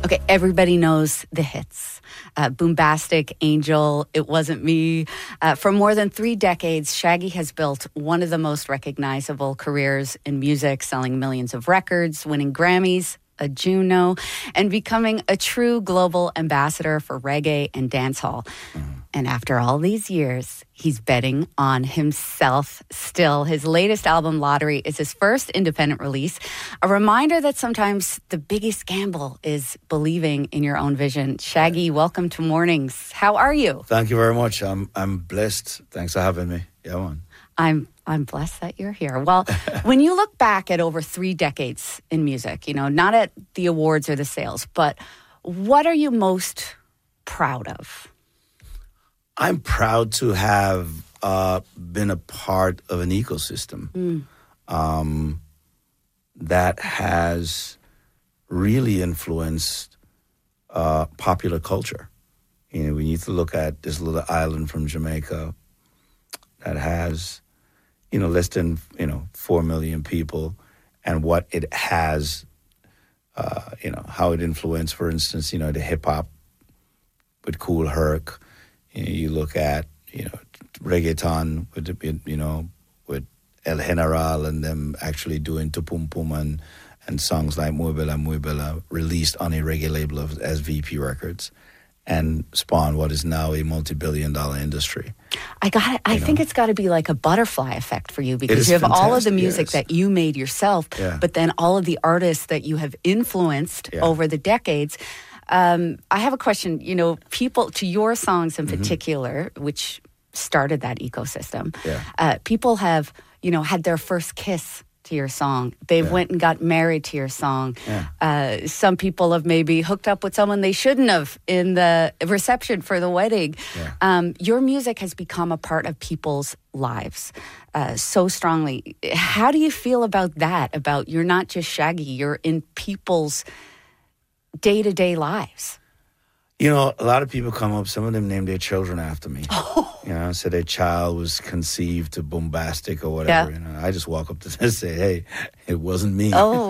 Okay, everybody knows the hits. Boombastic, Angel, It Wasn't Me. For more than 3 decades, Shaggy has built one of the most recognizable careers in music, selling millions of records, winning Grammys, a Juno, and becoming a true global ambassador for reggae and dancehall. And after all these years, he's betting on himself still. His latest album, Lottery, is his first independent release. A reminder that sometimes the biggest gamble is believing in your own vision. Shaggy, welcome to Mornings. How are you? Thank you very much. I'm blessed. Thanks for having me. Yeah, man. I'm blessed that you're here. Well, when you look back at over 3 decades in music, you know, not at the awards or the sales, but what are you most proud of? I'm proud to have been a part of an ecosystem that has really influenced popular culture. You know, we need to look at this little island from Jamaica that has, you know, less than, 4 million people, and what it has, how it influenced, for instance, the hip hop with Kool Herc. You look at, reggaeton with El General and them actually doing Tupum Pum and songs like Muy Bella, Muy Bella, released on a reggae label of SVP Records and spawned what is now a multi-billion-dollar industry. I think it's got to be like a butterfly effect for you, because you have all of the music that you made yourself, but then all of the artists that you have influenced over the decades. I have a question. People, to your songs in particular, which started that ecosystem, people have, had their first kiss to your song. They've went and got married to your song. Some people have maybe hooked up with someone they shouldn't have in the reception for the wedding. Your music has become a part of people's lives so strongly. How do you feel about that? About you're not just Shaggy, you're in people's day-to-day lives? A lot of people come up, some of them name their children after me. So their child was conceived to Boombastic or whatever. I just walk up to them and say, hey, it wasn't me. Oh,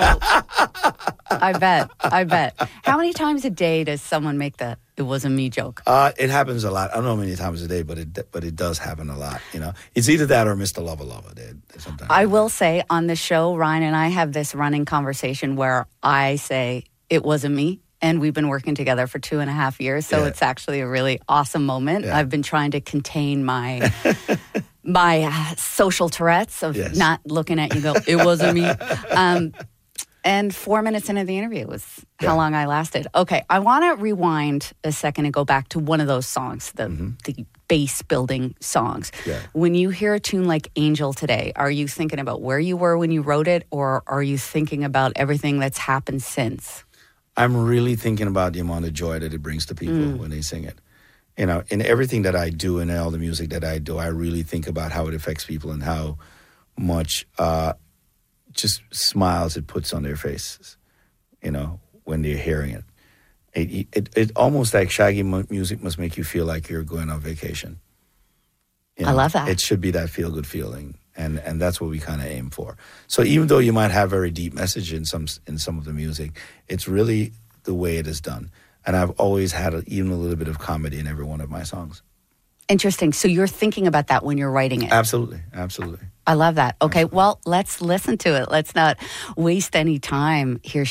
I bet. How many times a day does someone make the "it wasn't me" joke? It happens a lot. I don't know how many times a day, but it does happen a lot. It's either that or Mr. Lover Lover. Sometimes I will say on the show, Ryan and I have this running conversation where I say, it wasn't me. And we've been working together for 2.5 years. So it's actually a really awesome moment. I've been trying to contain my social Tourette's of not looking at you go, it wasn't me. And 4 minutes into the interview was how long I lasted. Okay, I want to rewind a second and go back to one of those songs, the base building songs. When you hear a tune like Angel today, are you thinking about where you were when you wrote it, or are you thinking about everything that's happened since? I'm really thinking about the amount of joy that it brings to people when they sing it. In everything that I do and all the music that I do, I really think about how it affects people and how much just smiles it puts on their faces, when they're hearing it. It almost like Shaggy music must make you feel like you're going on vacation. I love that. It should be that feel-good feeling. And that's what we kind of aim for. So even though you might have very deep message in some of the music, it's really the way it is done. And I've always had even a little bit of comedy in every one of my songs. Interesting. So you're thinking about that when you're writing it? Absolutely. I love that. Okay, well, let's listen to it. Let's not waste any time. Here's